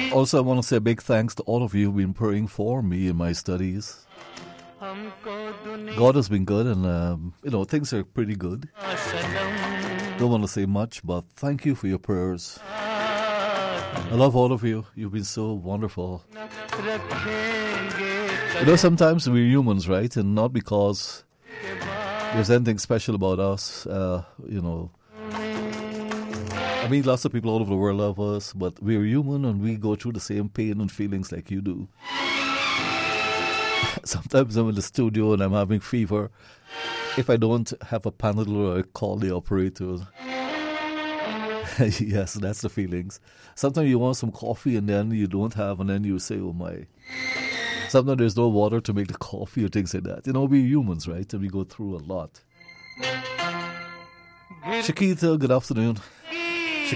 Also, I want to say a big thanks to all of you who've been praying for me in my studies. God has been good, and things are pretty good. Don't want to say much, but thank you for your prayers. I love all of you. You've been so wonderful. Sometimes we're humans, right? And not because there's anything special about us. Lots of people all over the world love us, but we're human and we go through the same pain and feelings like you do. Sometimes I'm in the studio and I'm having fever. If I don't have a Panadol, I call the operator. Yes, that's the feelings. Sometimes you want some coffee and then you don't have, and then you say, oh my. Sometimes there's no water to make the coffee or things like that. We're humans, right? And we go through a lot. Shakita, good afternoon.